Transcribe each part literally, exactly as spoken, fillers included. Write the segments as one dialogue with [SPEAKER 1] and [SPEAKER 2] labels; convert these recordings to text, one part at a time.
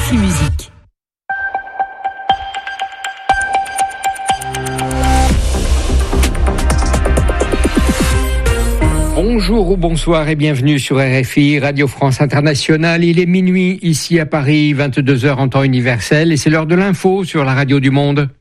[SPEAKER 1] R F I Musique.
[SPEAKER 2] Bonjour ou bonsoir et bienvenue sur R F I, Radio France Internationale. Il est minuit ici à Paris, vingt-deux heures en temps universel et c'est l'heure de l'info sur la radio du monde.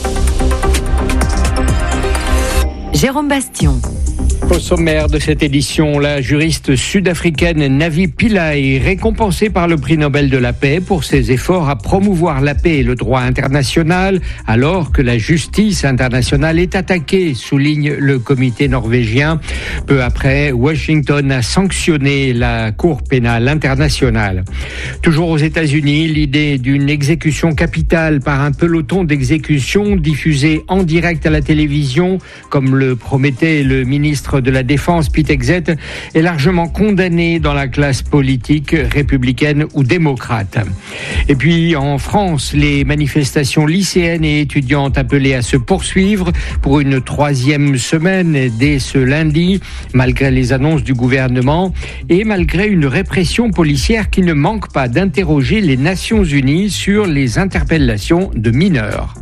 [SPEAKER 1] Jérôme Bastion.
[SPEAKER 2] Au sommaire de cette édition, la juriste sud-africaine Navi Pillay, récompensée par le prix Nobel de la paix pour ses efforts à promouvoir la paix et le droit international, alors que la justice internationale est attaquée, souligne le comité norvégien. Peu après, Washington a sanctionné la Cour pénale internationale. Toujours aux États-Unis, l'idée d'une exécution capitale par un peloton d'exécution diffusé en direct à la télévision, comme le promettait le ministre de la Défense, Pete Hegseth, est largement condamné dans la classe politique républicaine ou démocrate. Et puis en France, les manifestations lycéennes et étudiantes appelées à se poursuivre pour une troisième semaine dès ce lundi, malgré les annonces du gouvernement et malgré une répression policière qui ne manque pas d'interroger les Nations Unies sur les interpellations de mineurs.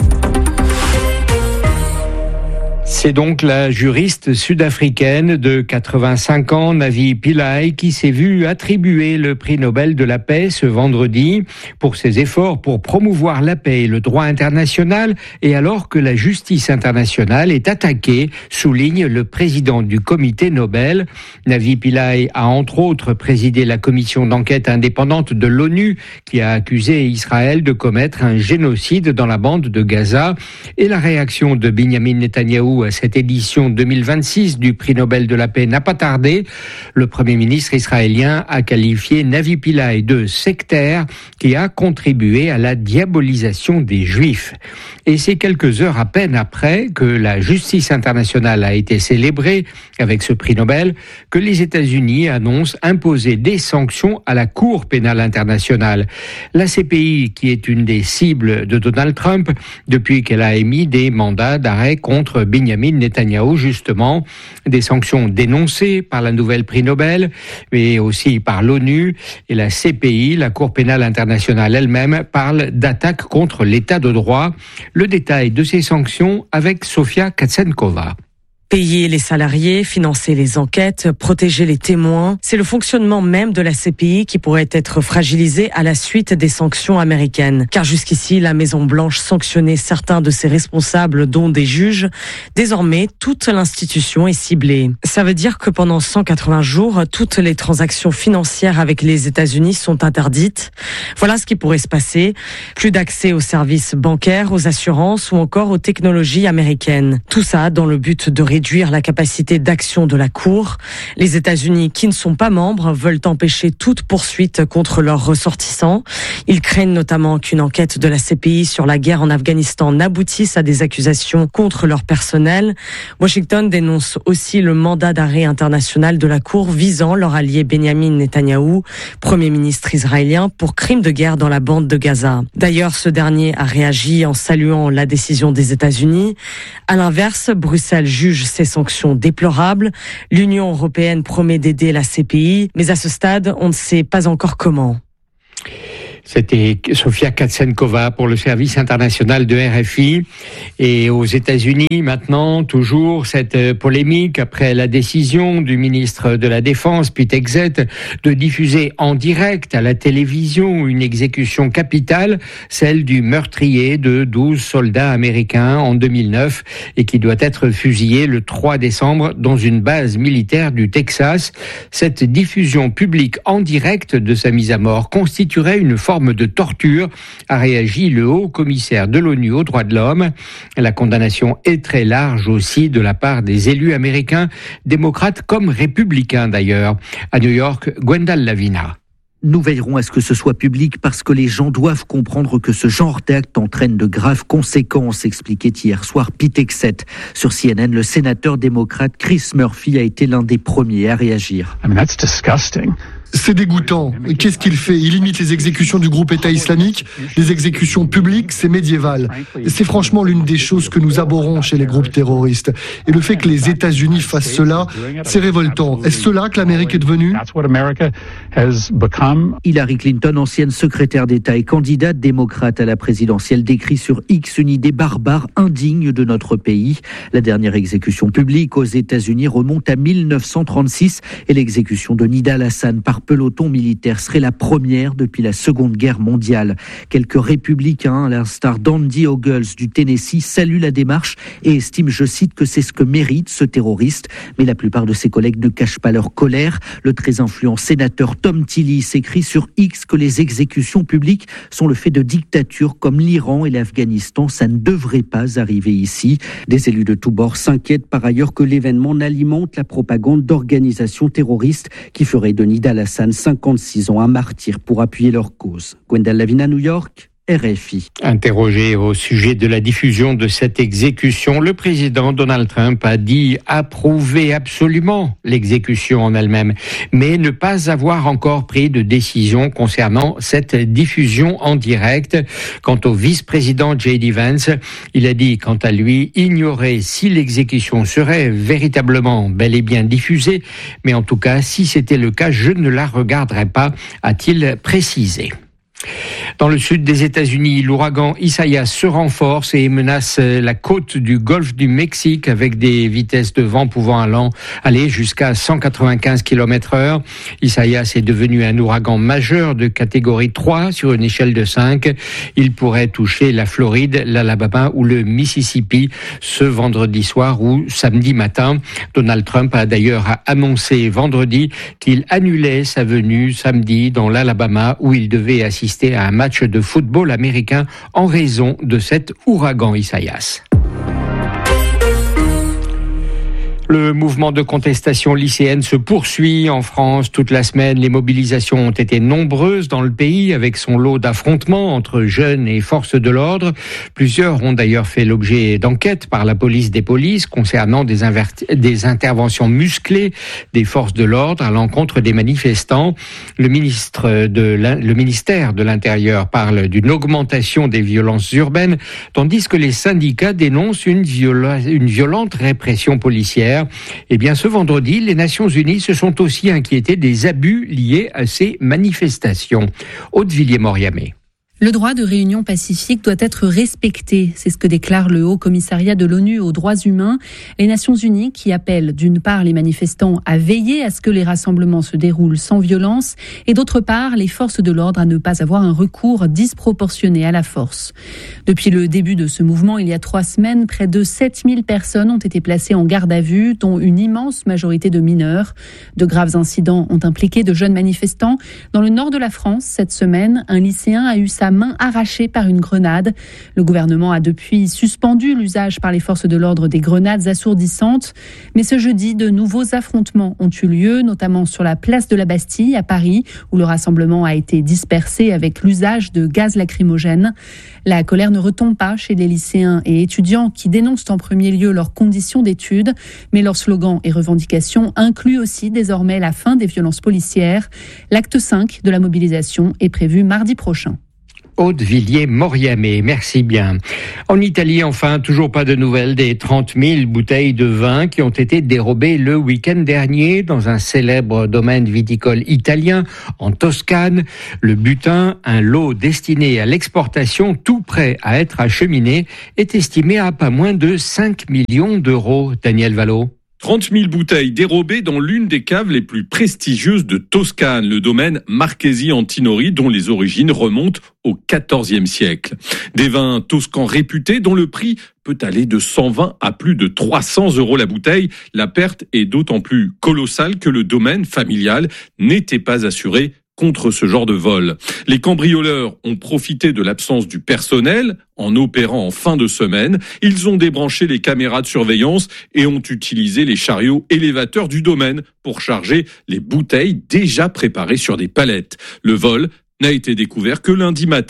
[SPEAKER 2] C'est donc la juriste sud-africaine de quatre-vingt-cinq ans, Navi Pillay, qui s'est vue attribuer le prix Nobel de la paix ce vendredi pour ses efforts pour promouvoir la paix et le droit international, et alors que la justice internationale est attaquée, souligne le président du comité Nobel. Navi Pillay a entre autres présidé la commission d'enquête indépendante de l'ONU qui a accusé Israël de commettre un génocide dans la bande de Gaza, et la réaction de Benjamin Netanyahou à cette édition deux mille vingt-six du prix Nobel de la paix n'a pas tardé. Le Premier ministre israélien a qualifié Navi Pillay de sectaire qui a contribué à la diabolisation des Juifs. Et c'est quelques heures à peine après que la justice internationale a été célébrée avec ce prix Nobel que les États-Unis annoncent imposer des sanctions à la Cour pénale internationale. La C P I, qui est une des cibles de Donald Trump depuis qu'elle a émis des mandats d'arrêt contre Benjamin Netanyahou, justement, des sanctions dénoncées par la nouvelle prix Nobel, mais aussi par l'ONU, et la C P I, la Cour pénale internationale elle-même, parle d'attaque contre l'état de droit. Le détail de ces sanctions avec Sofia Katsenkova.
[SPEAKER 3] Payer les salariés, financer les enquêtes, protéger les témoins, c'est le fonctionnement même de la C P I qui pourrait être fragilisé à la suite des sanctions américaines. Car jusqu'ici, la Maison-Blanche sanctionnait certains de ses responsables, dont des juges. Désormais, toute l'institution est ciblée. Ça veut dire que pendant cent quatre-vingts jours, toutes les transactions financières avec les États-Unis sont interdites. Voilà ce qui pourrait se passer. Plus d'accès aux services bancaires, aux assurances ou encore aux technologies américaines. Tout ça dans le but de réduire la capacité d'action de la Cour. Les États-Unis, qui ne sont pas membres, veulent empêcher toute poursuite contre leurs ressortissants. Ils craignent notamment qu'une enquête de la C P I sur la guerre en Afghanistan n'aboutisse à des accusations contre leur personnel. Washington dénonce aussi le mandat d'arrêt international de la Cour visant leur allié Benjamin Netanyahou, Premier ministre israélien, pour crimes de guerre dans la bande de Gaza. D'ailleurs, ce dernier a réagi en saluant la décision des États-Unis. À l'inverse, Bruxelles juge ces sanctions déplorables. L'Union européenne promet d'aider la C P I, mais à ce stade, on ne sait pas encore comment.
[SPEAKER 2] C'était Sofia Katsenkova pour le service international de R F I. Et aux États-Unis, maintenant, toujours cette polémique après la décision du ministre de la Défense, Pete Hegseth, de diffuser en direct à la télévision une exécution capitale, celle du meurtrier de douze soldats américains en deux mille neuf et qui doit être fusillé le trois décembre dans une base militaire du Texas. Cette diffusion publique en direct de sa mise à mort constituerait une forme de torture, a réagi le haut commissaire de l'ONU aux droits de l'homme. La condamnation est très large aussi de la part des élus américains, démocrates comme républicains d'ailleurs. À New York, Gwendal Lavina.
[SPEAKER 4] Nous veillerons à ce que ce soit public parce que les gens doivent comprendre que ce genre d'acte entraîne de graves conséquences, expliquait hier soir Pete Hegseth. Sur C N N, le sénateur démocrate Chris Murphy a été l'un des premiers à réagir.
[SPEAKER 5] I mean, that's disgusting. C'est dégoûtant. Qu'est-ce qu'il fait ? Il limite les exécutions du groupe État islamique. Les exécutions publiques, c'est médiéval. C'est franchement l'une des choses que nous abhorrons chez les groupes terroristes. Et le fait que les États-Unis fassent cela, c'est révoltant. Est-ce cela que l'Amérique est devenue ?
[SPEAKER 4] Hillary Clinton, ancienne secrétaire d'État et candidate démocrate à la présidentielle, décrit sur X une idée barbare, indigne de notre pays. La dernière exécution publique aux États-Unis remonte à mille neuf cent trente-six et l'exécution de Nida al-Hassan par peloton militaire serait la première depuis la Seconde Guerre mondiale. Quelques républicains, à l'instar d'Andy Ogles du Tennessee, saluent la démarche et estiment, je cite, que c'est ce que mérite ce terroriste. Mais la plupart de ses collègues ne cachent pas leur colère. Le très influent sénateur Tom Tillis écrit sur X que les exécutions publiques sont le fait de dictatures comme l'Iran et l'Afghanistan. Ça ne devrait pas arriver ici. Des élus de tous bords s'inquiètent par ailleurs que l'événement n'alimente la propagande d'organisations terroristes qui feraient de Nida al-Hassan, cinquante-six ans, un martyr pour appuyer leur cause. Gwendal Lavina, New York, R F I.
[SPEAKER 2] Interrogé au sujet de la diffusion de cette exécution, le président Donald Trump a dit approuver absolument l'exécution en elle-même, mais ne pas avoir encore pris de décision concernant cette diffusion en direct. Quant au vice-président J D Vance, il a dit quant à lui ignorer si l'exécution serait véritablement bel et bien diffusée, mais en tout cas, si c'était le cas, je ne la regarderai pas, a-t-il précisé. Dans le sud des États-Unis, l'ouragan Isaias se renforce et menace la côte du golfe du Mexique avec des vitesses de vent pouvant aller jusqu'à cent quatre-vingt-quinze kilomètres heure. Isaias est devenu un ouragan majeur de catégorie trois sur une échelle de cinq. Il pourrait toucher la Floride, l'Alabama ou le Mississippi ce vendredi soir ou samedi matin. Donald Trump a d'ailleurs annoncé vendredi qu'il annulait sa venue samedi dans l'Alabama où il devait assister à un match de football américain en raison de cet ouragan Isaias. Le mouvement de contestation lycéenne se poursuit en France toute la semaine. Les mobilisations ont été nombreuses dans le pays avec son lot d'affrontements entre jeunes et forces de l'ordre. Plusieurs ont d'ailleurs fait l'objet d'enquêtes par la police des polices concernant des, inver- des interventions musclées des forces de l'ordre à l'encontre des manifestants. Le, ministre de le ministère de l'Intérieur parle d'une augmentation des violences urbaines, tandis que les syndicats dénoncent une, viola- une violente répression policière. Eh bien, ce vendredi, les Nations Unies se sont aussi inquiétées des abus liés à ces manifestations. Aude Villiers-Moriamé.
[SPEAKER 6] Le droit de réunion pacifique doit être respecté. C'est ce que déclare le Haut Commissariat de l'ONU aux droits humains. Les Nations Unies qui appellent d'une part les manifestants à veiller à ce que les rassemblements se déroulent sans violence et d'autre part les forces de l'ordre à ne pas avoir un recours disproportionné à la force. Depuis le début de ce mouvement, il y a trois semaines, près de sept mille personnes ont été placées en garde à vue, dont une immense majorité de mineurs. De graves incidents ont impliqué de jeunes manifestants. Dans le nord de la France, cette semaine, un lycéen a eu sa main arrachée par une grenade. Le gouvernement a depuis suspendu l'usage par les forces de l'ordre des grenades assourdissantes. Mais ce jeudi, de nouveaux affrontements ont eu lieu, notamment sur la place de la Bastille à Paris, où le rassemblement a été dispersé avec l'usage de gaz lacrymogène. La colère ne retombe pas chez les lycéens et étudiants qui dénoncent en premier lieu leurs conditions d'études, mais leurs slogans et revendications incluent aussi désormais la fin des violences policières. L'acte cinq de la mobilisation est prévu mardi prochain.
[SPEAKER 2] Aude Villiers-Moriamé, merci bien. En Italie, enfin, toujours pas de nouvelles des trente mille bouteilles de vin qui ont été dérobées le week-end dernier dans un célèbre domaine viticole italien en Toscane. Le butin, un lot destiné à l'exportation tout prêt à être acheminé, est estimé à pas moins de cinq millions d'euros. Daniel Vallot.
[SPEAKER 7] trente mille bouteilles dérobées dans l'une des caves les plus prestigieuses de Toscane, le domaine Marchesi Antinori, dont les origines remontent au quatorzième siècle. Des vins toscans réputés dont le prix peut aller de cent vingt à plus de trois cents euros la bouteille. La perte est d'autant plus colossale que le domaine familial n'était pas assuré contre ce genre de vol. Les cambrioleurs ont profité de l'absence du personnel en opérant en fin de semaine. Ils ont débranché les caméras de surveillance et ont utilisé les chariots élévateurs du domaine pour charger les bouteilles déjà préparées sur des palettes. Le vol n'a été découvert que lundi matin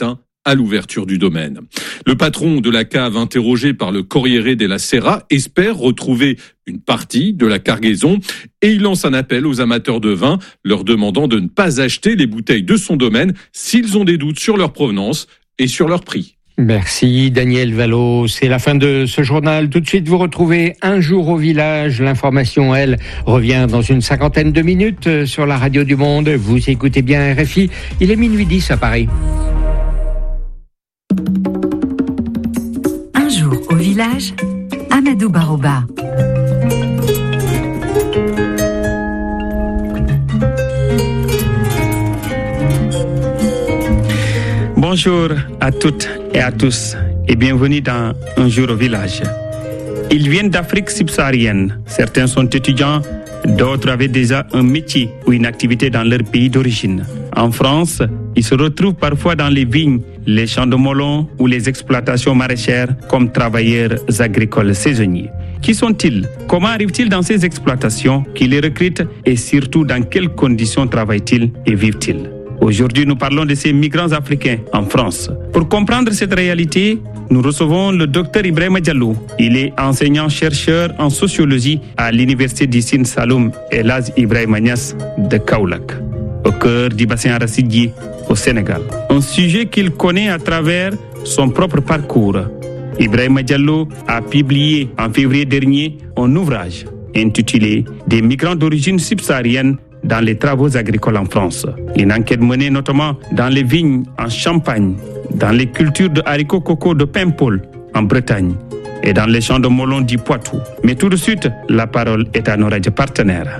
[SPEAKER 7] à l'ouverture du domaine. Le patron de la cave, interrogé par le Corriere della Sera, espère retrouver une partie de la cargaison et il lance un appel aux amateurs de vin, leur demandant de ne pas acheter les bouteilles de son domaine s'ils ont des doutes sur leur provenance et sur leur prix.
[SPEAKER 2] Merci Daniel Valo. C'est la fin de ce journal. Tout de suite, vous retrouvez Un jour au village. L'information, elle, revient dans une cinquantaine de minutes sur la radio du Monde. Vous écoutez bien R F I. Il est minuit dix à Paris.
[SPEAKER 1] Un jour au village, Amadou Baroba.
[SPEAKER 8] Bonjour à toutes et à tous et bienvenue dans Un jour au village. Ils viennent d'Afrique subsaharienne. Certains sont étudiants, d'autres avaient déjà un métier ou une activité dans leur pays d'origine. En France, ils se retrouvent parfois dans les vignes, les champs de melons ou les exploitations maraîchères comme travailleurs agricoles saisonniers. Qui sont-ils? Comment arrivent-ils dans ces exploitations? Qui les recrutent? Et surtout, dans quelles conditions travaillent-ils et vivent-ils? Aujourd'hui, nous parlons de ces migrants africains en France. Pour comprendre cette réalité, nous recevons le docteur Ibrahima Diallo. Il est enseignant-chercheur en sociologie à l'université du Sine Saloum El Hadj Ibrahima Niass de Kaolack, au cœur du bassin arachidier au Sénégal. Un sujet qu'il connaît à travers son propre parcours. Ibrahima Diallo a publié en février dernier un ouvrage intitulé « Des migrants d'origine subsaharienne dans les travaux agricoles en France ». Une enquête menée notamment dans les vignes en Champagne, dans les cultures de haricots coco de Paimpol en Bretagne et dans les champs de melons du Poitou. Mais tout de suite, la parole est à nos radios partenaires.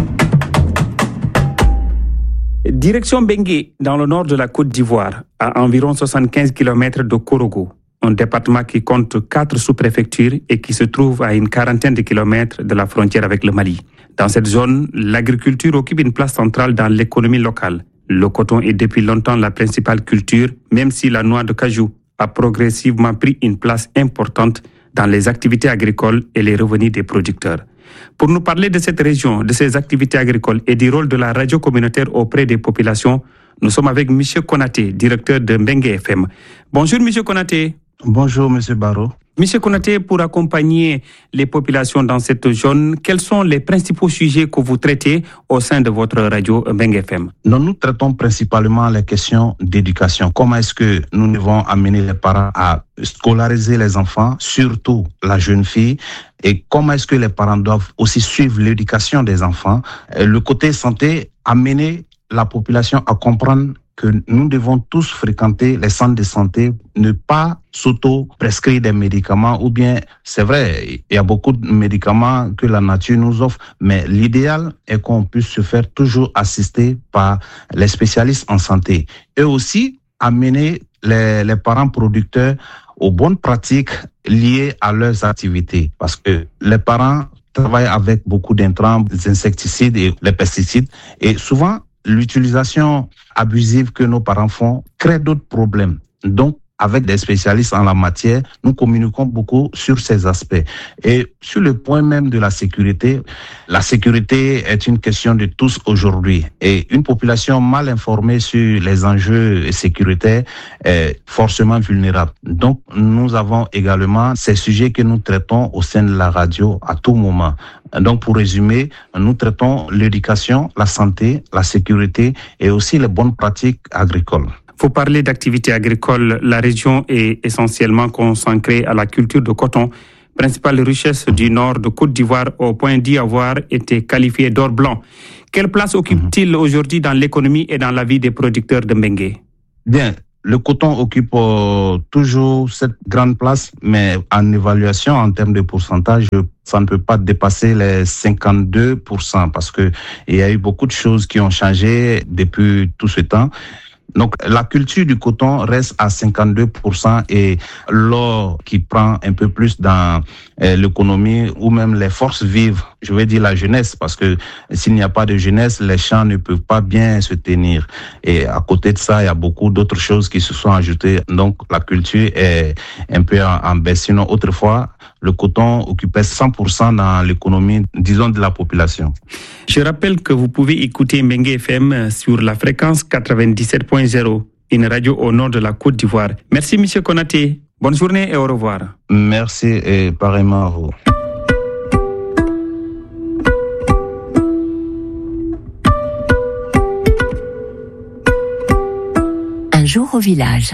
[SPEAKER 8] Direction Bengué, dans le nord de la Côte d'Ivoire, à environ soixante-quinze kilomètres de Korogo, un département qui compte quatre sous-préfectures et qui se trouve à une quarantaine de kilomètres de la frontière avec le Mali. Dans cette zone, l'agriculture occupe une place centrale dans l'économie locale. Le coton est depuis longtemps la principale culture, même si la noix de cajou a progressivement pris une place importante dans les activités agricoles et les revenus des producteurs. Pour nous parler de cette région, de ses activités agricoles et du rôle de la radio communautaire auprès des populations, nous sommes avec M. Konaté, directeur de Mbengue F M. Bonjour M. Konaté.
[SPEAKER 9] Bonjour M. Barreau.
[SPEAKER 8] Monsieur Konaté, pour accompagner les populations dans cette zone, quels sont les principaux sujets que vous traitez au sein de votre radio Mbengue F M?
[SPEAKER 9] Nous, nous traitons principalement les questions d'éducation. Comment est-ce que nous devons amener les parents à scolariser les enfants, surtout la jeune fille, et comment est-ce que les parents doivent aussi suivre l'éducation des enfants. Le côté santé, amener la population à comprendre que nous devons tous fréquenter les centres de santé, ne pas s'auto-prescrire des médicaments, ou bien, c'est vrai, il y a beaucoup de médicaments que la nature nous offre, mais l'idéal est qu'on puisse se faire toujours assister par les spécialistes en santé. Et aussi, amener les, les parents producteurs aux bonnes pratiques liées à leurs activités. Parce que les parents travaillent avec beaucoup d'intrants, des insecticides et les pesticides, et souvent, l'utilisation abusive que nos parents font crée d'autres problèmes. Donc, avec des spécialistes en la matière, nous communiquons beaucoup sur ces aspects. Et sur le point même de la sécurité, la sécurité est une question de tous aujourd'hui. Et une population mal informée sur les enjeux sécuritaires est forcément vulnérable. Donc, nous avons également ces sujets que nous traitons au sein de la radio à tout moment. Donc, pour résumer, nous traitons l'éducation, la santé, la sécurité et aussi les bonnes pratiques agricoles.
[SPEAKER 8] Vous parlez d'activités agricoles. La région est essentiellement consacrée à la culture de coton, principale richesse du nord de Côte d'Ivoire, au point d'y avoir été qualifié d'or blanc. Quelle place occupe-t-il aujourd'hui dans l'économie et dans la vie des producteurs de Mbengue?
[SPEAKER 9] Bien, le coton occupe euh, toujours cette grande place, mais en évaluation, en termes de pourcentage, ça ne peut pas dépasser les cinquante-deux pour cent parce que il y a eu beaucoup de choses qui ont changé depuis tout ce temps. Donc, la culture du coton reste à cinquante-deux pour cent et l'or qui prend un peu plus dans euh, l'économie ou même les forces vives, je vais dire la jeunesse, parce que s'il n'y a pas de jeunesse, les champs ne peuvent pas bien se tenir. Et à côté de ça, il y a beaucoup d'autres choses qui se sont ajoutées. Donc, la culture est un peu en, en baisse. Sinon, autrefois, le coton occupait cent pour cent dans l'économie, disons, de la population.
[SPEAKER 8] Je rappelle que vous pouvez écouter Mbengue F M sur la fréquence quatre-vingt-dix-sept point zéro une radio au nord de la Côte d'Ivoire. Merci, Monsieur Konaté. Bonne journée et au revoir.
[SPEAKER 9] Merci et pareillement à vous.
[SPEAKER 1] Un jour au village.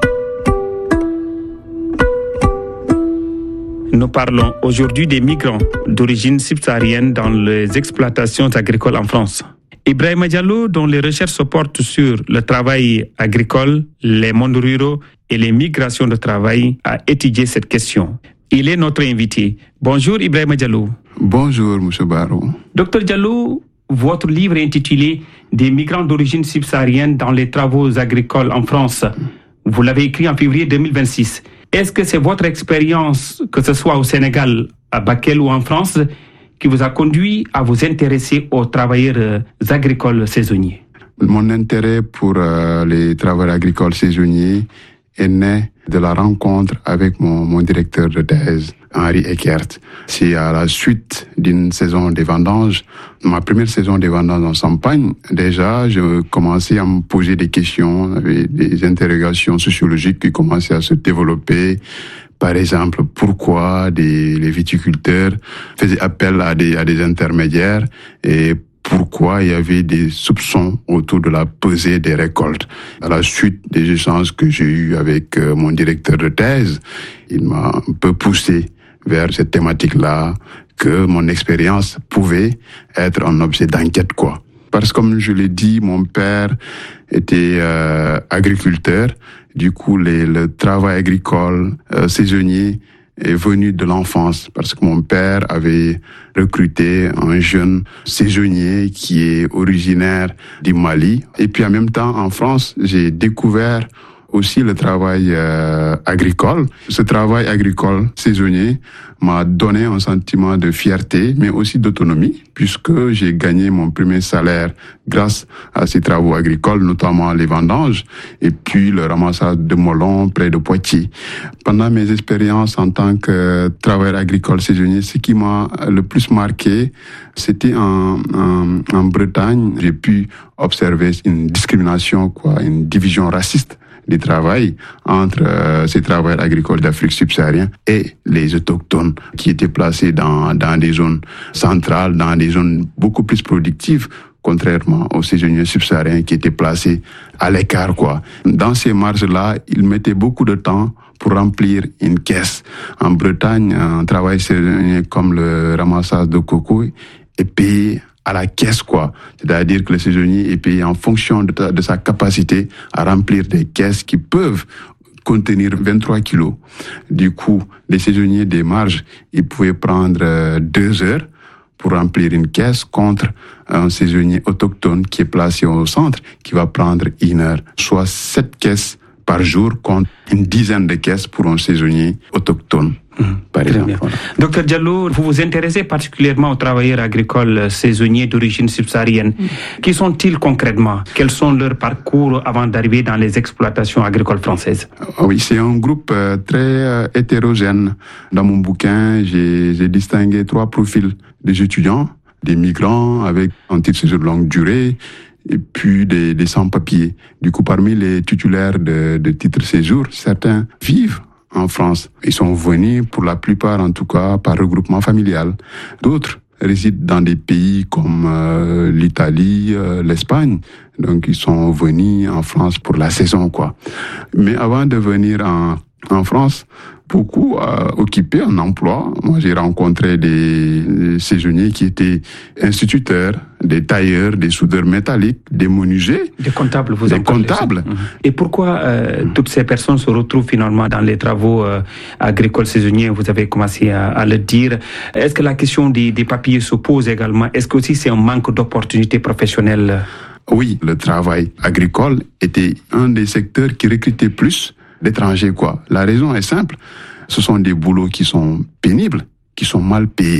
[SPEAKER 8] Nous parlons aujourd'hui des migrants d'origine subsaharienne dans les exploitations agricoles en France. Ibrahima Diallo, dont les recherches se portent sur le travail agricole, les mondes ruraux et les migrations de travail, a étudié cette question. Il est notre invité. Bonjour Ibrahima Diallo.
[SPEAKER 10] Bonjour M. Barro.
[SPEAKER 8] Docteur Diallo, votre livre est intitulé « Des migrants d'origine subsaharienne dans les travaux agricoles en France ». Vous l'avez écrit en février deux mille vingt-six. Est-ce que c'est votre expérience, que ce soit au Sénégal, à Bakel ou en France, qui vous a conduit à vous intéresser aux travailleurs agricoles saisonniers?
[SPEAKER 10] Mon intérêt pour euh, les travailleurs agricoles saisonniers est né de la rencontre avec mon, mon directeur de thèse, Henri Eckert. C'est à la suite d'une saison des vendanges, ma première saison des vendanges en Champagne, déjà, je commençais à me poser des questions, avec des interrogations sociologiques qui commençaient à se développer. Par exemple, pourquoi des, les viticulteurs faisaient appel à des, à des intermédiaires et pourquoi il y avait des soupçons autour de la pesée des récoltes. À la suite des échanges que j'ai eus avec mon directeur de thèse, il m'a un peu poussé vers cette thématique-là, que mon expérience pouvait être un objet d'enquête, quoi. Parce que comme je l'ai dit, mon père était euh, agriculteur. Du coup, les, le travail agricole euh, saisonnier est venu de l'enfance, parce que mon père avait recruté un jeune saisonnier qui est originaire du Mali. Et puis en même temps, en France, j'ai découvert aussi le travail euh, agricole. Ce travail agricole saisonnier m'a donné un sentiment de fierté, mais aussi d'autonomie, puisque j'ai gagné mon premier salaire grâce à ces travaux agricoles, notamment les vendanges, et puis le ramassage de melons près de Poitiers. Pendant mes expériences en tant que travailleur agricole saisonnier, ce qui m'a le plus marqué, c'était en, en, en Bretagne. J'ai pu observer une discrimination, quoi, une division raciste du travail entre euh, ces travailleurs agricoles d'Afrique subsaharienne et les autochtones qui étaient placés dans, dans des zones centrales, dans des zones beaucoup plus productives, contrairement aux saisonniers subsahariens qui étaient placés à l'écart, quoi. Dans ces marges-là, ils mettaient beaucoup de temps pour remplir une caisse. En Bretagne, un travail saisonnier comme le ramassage de coco est payé à la caisse, quoi. C'est-à-dire que le saisonnier est payé en fonction de, ta, de sa capacité à remplir des caisses qui peuvent contenir vingt-trois kilos. Du coup, les saisonniers des marges, ils pouvaient prendre euh, deux heures pour remplir une caisse contre un saisonnier autochtone qui est placé au centre, qui va prendre une heure. Soit sept caisses par jour contre une dizaine de caisses pour un saisonnier autochtone. Mmh, par exemple. Voilà.
[SPEAKER 8] Docteur Diallo, vous vous intéressez particulièrement aux travailleurs agricoles saisonniers d'origine subsaharienne. Mmh. Qui sont-ils concrètement? Quels sont leurs parcours avant d'arriver dans les exploitations agricoles françaises?
[SPEAKER 10] Oui, c'est un groupe euh, très euh, hétérogène. Dans mon bouquin, j'ai, j'ai distingué trois profils des étudiants, des migrants avec un titre de séjour de longue durée, et puis des, des sans-papiers. Du coup, parmi les titulaires de, de titres de séjour, certains vivent en France. Ils sont venus, pour la plupart en tout cas, par regroupement familial. D'autres résident dans des pays comme euh, l'Italie, euh, l'Espagne. Donc, ils sont venus en France pour la saison, quoi. Mais avant de venir en, en France, beaucoup euh, occupaient un emploi. Moi, j'ai rencontré des, des saisonniers qui étaient instituteurs, des tailleurs, des soudeurs métalliques, des menuisiers.
[SPEAKER 8] Des comptables, vous
[SPEAKER 10] Des comptables.
[SPEAKER 8] Et pourquoi euh, mmh. toutes ces personnes se retrouvent finalement dans les travaux euh, agricoles saisonniers? Vous avez commencé à, à le dire. Est-ce que la question des, des papiers se pose également? Est-ce que aussi c'est un manque d'opportunités professionnelles?
[SPEAKER 10] Oui, le travail agricole était un des secteurs qui recrutait plus d'étrangers, quoi. La raison est simple. Ce sont des boulots qui sont pénibles, qui sont mal payés.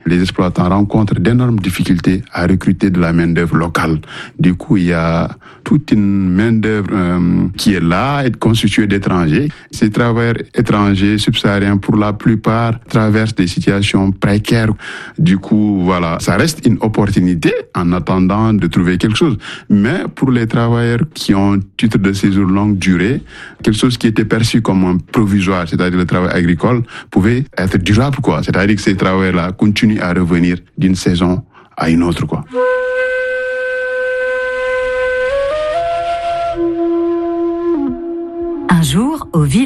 [SPEAKER 10] les exploitants rencontrent d'énormes difficultés à recruter de la main-d'œuvre locale. Du coup, il y a toute une main-d'œuvre euh, qui est là, est constituée d'étrangers. Ces travailleurs étrangers subsahariens, pour la plupart, traversent des situations précaires. Du coup, voilà, ça reste une opportunité en attendant de trouver quelque chose. Mais pour les travailleurs qui ont titre de séjour longue durée, quelque chose qui était perçu comme un provisoire, c'est-à-dire le travail agricole, pouvait être durable, quoi. C'est-à-dire que ces travailleurs-là continuent à revenir d'une saison à une autre, quoi.
[SPEAKER 1] Un jour au village.